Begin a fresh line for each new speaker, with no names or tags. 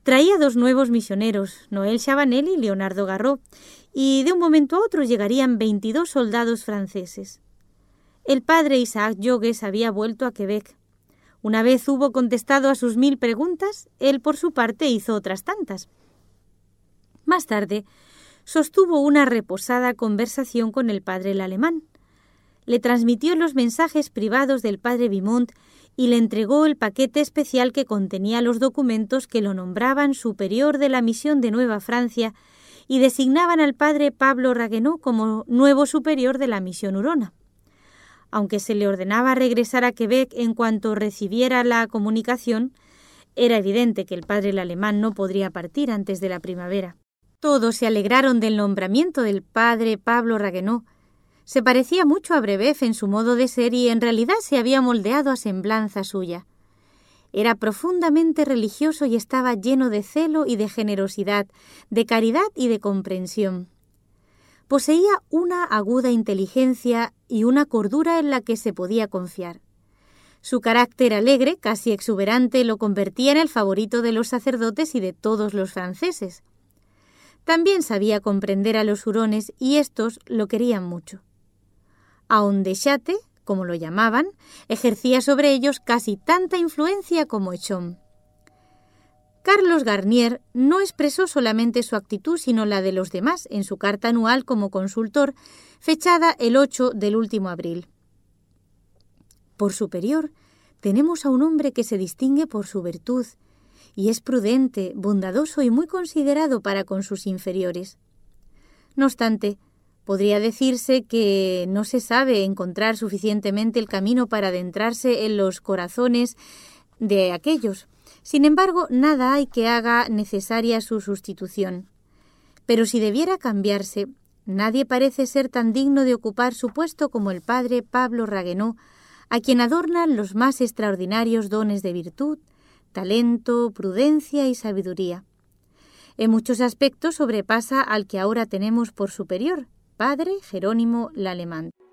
Traía 2 nuevos misioneros, Noël Chabanel y Leonardo Garrot, y de un momento a otro llegarían 22 soldados franceses. El padre Isaac Jogues había vuelto a Quebec. Una vez hubo contestado a sus 1000 preguntas, él por su parte hizo otras tantas. Más tarde, sostuvo una reposada conversación con el padre Lallemant. Le transmitió los mensajes privados del padre Vimont y le entregó el paquete especial que contenía los documentos que lo nombraban superior de la misión de Nueva Francia y designaban al padre Pablo Ragueneau como nuevo superior de la misión Hurona. Aunque se le ordenaba regresar a Quebec en cuanto recibiera la comunicación, era evidente que el padre Lallemant no podría partir antes de la primavera. Todos se alegraron del nombramiento del padre Pablo Ragueneau. Se parecía mucho a Brébeuf en su modo de ser y en realidad se había moldeado a semblanza suya. Era profundamente religioso y estaba lleno de celo y de generosidad, de caridad y de comprensión. Poseía una aguda inteligencia y una cordura en la que se podía confiar. Su carácter alegre, casi exuberante, lo convertía en el favorito de los sacerdotes y de todos los franceses. También sabía comprender a los hurones y éstos lo querían mucho. Aondechate, como lo llamaban, ejercía sobre ellos casi tanta influencia como Echon. Carlos Garnier no expresó solamente su actitud, sino la de los demás en su carta anual como consultor, fechada el 8 del último abril. Por superior, tenemos a un hombre que se distingue por su virtud, y es prudente, bondadoso y muy considerado para con sus inferiores. No obstante, podría decirse que no se sabe encontrar suficientemente el camino para adentrarse en los corazones de aquellos. Sin embargo, nada hay que haga necesaria su sustitución. Pero si debiera cambiarse, nadie parece ser tan digno de ocupar su puesto como el padre Pablo Ragueneau, a quien adornan los más extraordinarios dones de virtud, talento, prudencia y sabiduría. En muchos aspectos sobrepasa al que ahora tenemos por superior, padre Jerónimo Lallemant.